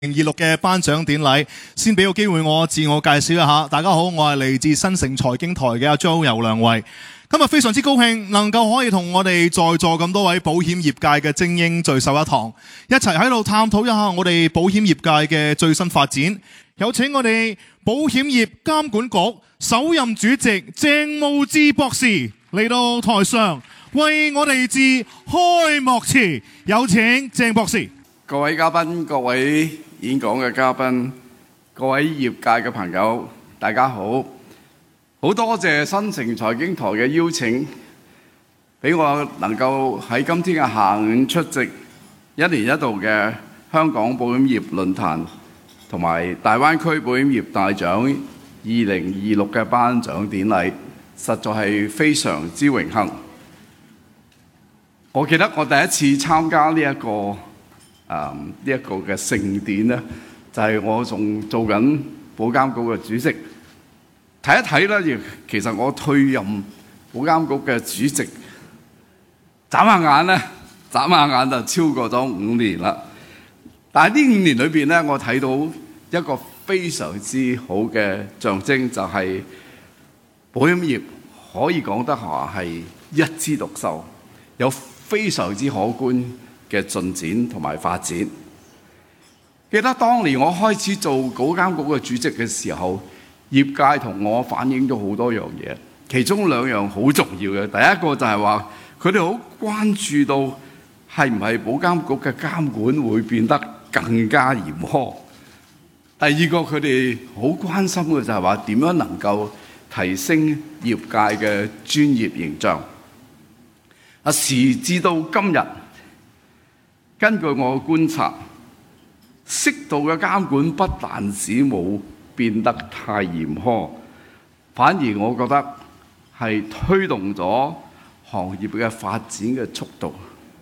2026嘅頒獎典禮，先俾個機會我自我介紹一下。大家好，我係嚟自新城財經台嘅阿 Jo 游良慧。今日非常之高興能夠可以同我哋在座咁多位保險業界嘅精英聚首一堂，一齊喺度探討一下我哋保險業界嘅最新發展。有請我哋保險業監管局首任主席鄭慕智博士嚟到台上為我哋致開幕詞。有請鄭博士。 各位嘉賓、各位演講嘅嘉賓、各位業界嘅朋友，大家好！好多謝新城財經台嘅邀請，俾我能夠喺今天嘅下午出席一年一度嘅香港保險業論壇同埋大灣區保險業大獎2026嘅頒獎典禮，實在係非常之榮幸。我記得我第一次參加呢一個嘅盛典呢，就係我仲做緊保監局嘅主席。睇一睇咧，其實我退任保監局嘅主席，眨下眼就超過咗5年啦。但係呢5年裏邊咧，我睇到一個非常之好嘅象徵，就係保險業可以講得話係一枝獨秀，有非常之可觀嘅進展同埋發展。記得當年我開始做保監局嘅主席嘅時候，業界同我反映咗好多樣嘢，其中2樣好重要嘅。第一個就係話，佢哋好關注到係唔係保監局嘅監管會變得更加嚴苛。第二個佢哋好關心嘅就係話，點樣能夠提升業界嘅專業形象。時至到今日，根據我嘅觀察，適度嘅監管不但止冇變得太嚴苛，反而我覺得係推動咗行業嘅發展嘅速度。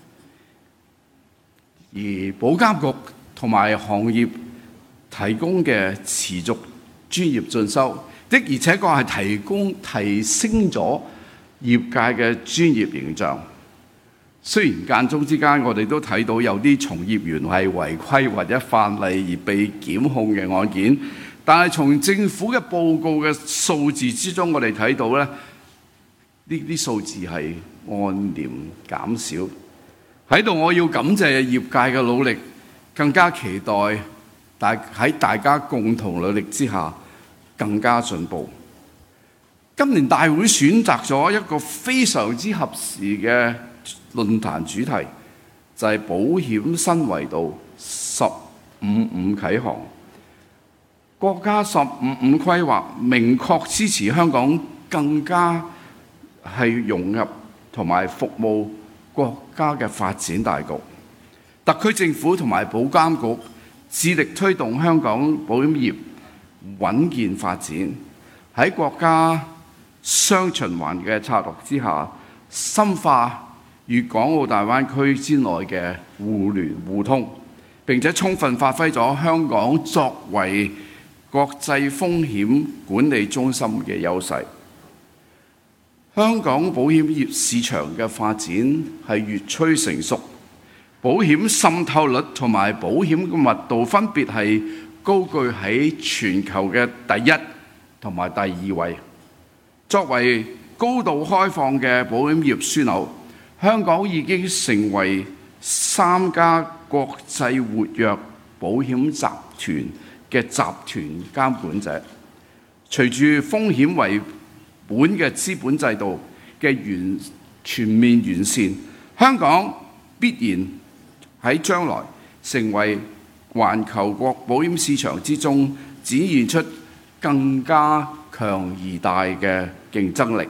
而保監局同埋行業提供嘅持續專業進修，的而且確係提升咗業界嘅專業形象。雖然間中之間我哋都睇到有啲從業員係違規或者犯例而被檢控嘅案件，但係從政府嘅報告嘅數字之中，我哋睇到咧，呢啲數字係按年減少。喺度我要感謝業界嘅努力，更加期待喺大家共同努力之下更加進步。今年大會選擇咗一個非常之合時嘅論壇主題，就係保險新維度15-5啟航。國家15-5規劃明確支持香港更加係融入同埋服務國家嘅發展大局。特區政府同埋保監局致力推動香港保險業穩健發展，喺國家雙循環嘅策略之下，深化粵港澳大灣區之內嘅互聯互通，並且充分發揮咗香港作為國際風險管理中心嘅優勢。香港保險業市場嘅發展係越趨成熟，保險滲透率同埋保險嘅密度分別係高居喺全球嘅第1同埋第2位。作為高度開放嘅保險業樞紐，香港已經成為3家國際活躍保險集團嘅集團監管者。隨住風險為本嘅資本制度嘅全面完善，香港必然喺將來成為環球國保險市場之中展現出更加強而大嘅競爭力。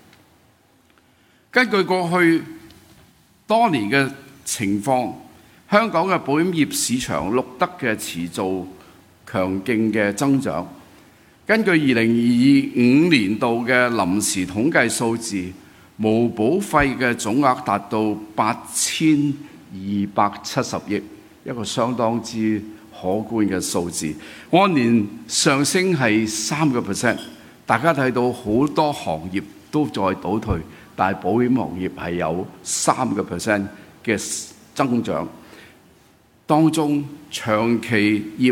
根據過去多年嘅情況，香港嘅保險業市場錄得嘅持續強勁嘅增長。根據2025年度嘅臨時統計數字，無保費嘅總額達到8270億，一個相當之可觀嘅數字，按年上升係3%。大家睇到好多行業都在倒退，但係保險行業係有3% 嘅增長。當中長期業